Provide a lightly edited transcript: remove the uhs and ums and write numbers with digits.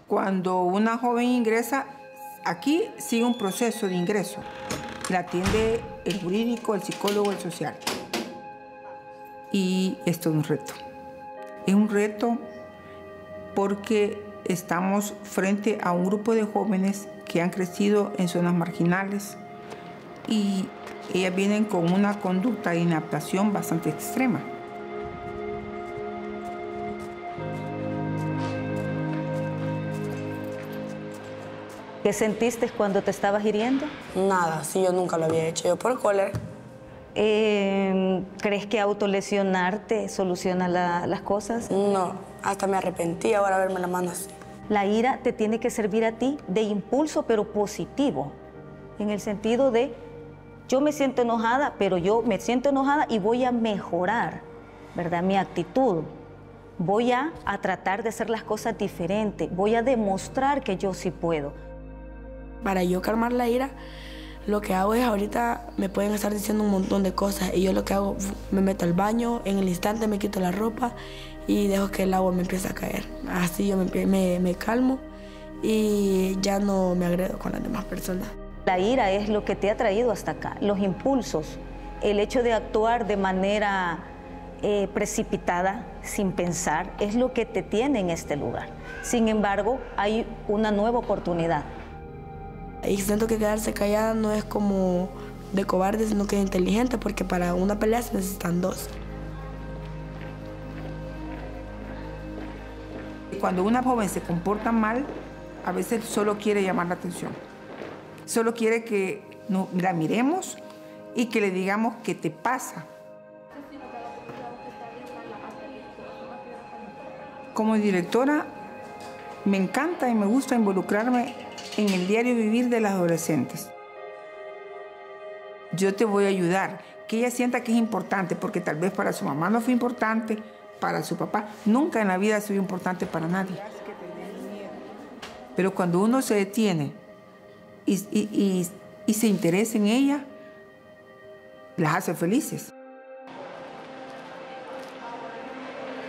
Cuando una joven ingresa, aquí sigue un proceso de ingreso. La atiende el jurídico, el psicólogo, el social. Y esto es un reto. Es un reto porque estamos frente a un grupo de jóvenes que han crecido en zonas marginales y ellas vienen con una conducta de inadaptación bastante extrema. ¿Qué sentiste cuando te estabas hiriendo? Nada, sí, yo nunca lo había hecho. Yo por cólera. ¿Crees que autolesionarte soluciona las cosas? No, hasta me arrepentí ahora verme la mano así. La ira te tiene que servir a ti de impulso, pero positivo. En el sentido de, yo me siento enojada, pero yo me siento enojada y voy a mejorar, ¿verdad? Mi actitud. Voy a tratar de hacer las cosas diferentes. Voy a demostrar que yo sí puedo. Para yo calmar la ira, lo que hago es ahorita me pueden estar diciendo un montón de cosas y yo lo que hago, me meto al baño, en el instante me quito la ropa y dejo que el agua me empiece a caer. Así yo me calmo y ya no me agredo con las demás personas. La ira es lo que te ha traído hasta acá, los impulsos, el hecho de actuar de manera precipitada, sin pensar, es lo que te tiene en este lugar. Sin embargo, hay una nueva oportunidad. Y siento que quedarse callada no es como de cobarde, sino que de inteligente, porque para una pelea se necesitan dos. Cuando una joven se comporta mal, a veces solo quiere llamar la atención. Solo quiere que la miremos y que le digamos qué te pasa. Como directora, me encanta y me gusta involucrarme en el diario vivir de las adolescentes. Yo te voy a ayudar, que ella sienta que es importante, porque tal vez para su mamá no fue importante, para su papá, nunca en la vida ha sido importante para nadie. Pero cuando uno se detiene y se interesa en ella, las hace felices.